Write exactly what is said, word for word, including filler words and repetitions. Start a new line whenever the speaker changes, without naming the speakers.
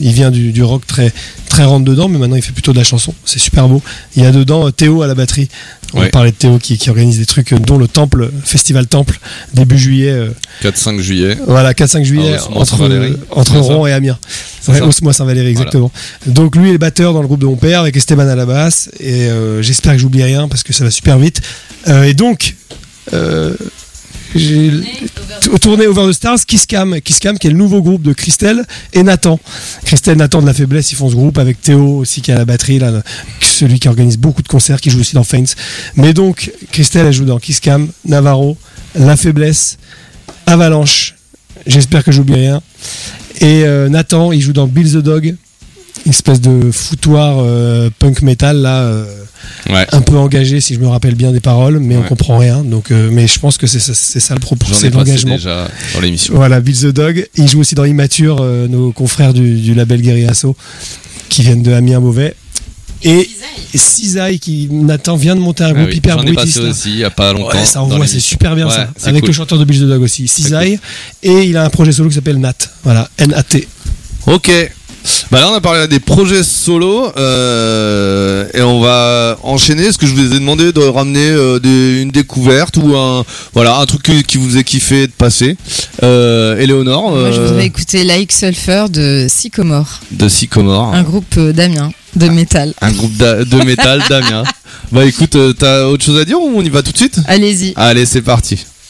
Il vient du, du rock très, très rentre dedans, mais maintenant il fait plutôt de la chanson. C'est super beau. Il y a dedans euh, Théo à la batterie. On
Ouais.
parlait de Théo qui, qui organise des trucs, euh, dont le Temple, Festival Temple, début juillet. euh,
quatre cinq juillet.
Voilà, quatre cinq juillet,
Ah, Osmois
entre,
Saint-Valéry.
entre
C'est ça.
Rouen et Amiens.
C'est
Ouais,
ça.
Osmois Saint-Valéry, exactement. Donc lui est le batteur dans le groupe de mon père, avec Esteban à la basse. Et euh, j'espère que j'oublie rien, parce que ça va super vite. Euh, et donc... Euh, j'ai t- tourné Over the Stars, Kiss Cam, Kiss Cam qui est le nouveau groupe de Christelle et Nathan. Christelle, Nathan de la Faiblesse, ils font ce groupe avec Théo aussi qui est à la batterie, là, celui qui organise beaucoup de concerts, qui joue aussi dans Faints. Mais donc, Christelle, elle joue dans Kiss Cam, Navarro, La Faiblesse, Avalanche, j'espère que j'oublie rien. Et euh, Nathan, il joue dans Bill the Dog, une espèce de foutoir euh, punk metal là. Euh,
Ouais.
un peu engagé si je me rappelle bien des paroles, mais
Ouais.
on comprend rien. Donc, euh, mais je pense que c'est ça, c'est ça le propos,
J'en ai
c'est
passé
l'engagement.
déjà dans l'émission.
Voilà, Bill the Dog. Il joue aussi dans Immature, euh, nos confrères du, du label Guerrier Asso, qui viennent de Amiens Beauvais. Et Cisaille, qui Nathan vient de monter un
Ah
groupe
oui,
hyper
J'en ai
bruitiste.
passé
là.
aussi il y a pas longtemps.
Ouais, ça
dans
envoie, c'est
l'émission.
super bien
Ouais,
ça.
c'est
Avec
cool.
le chanteur de Bill the Dog aussi, Cisaille. Et il a un projet solo qui s'appelle Nat. Voilà, N A T.
Ok. Bah là on a parlé des projets solo euh, et on va enchaîner. Est-ce que je vous ai demandé de ramener euh, des, une découverte ou un voilà un truc qui, qui vous a kiffé de passer. euh, Éléonore
Moi, je
euh,
voudrais écouter Like Sulfur de Sycomore,
de Sycomore,
un groupe euh, d'Amiens de métal.
un groupe d'a- de métal d'Amiens. Bah écoute, euh, t'as autre chose à dire ou on y va tout de suite?
Allez-y.
Allez, c'est parti.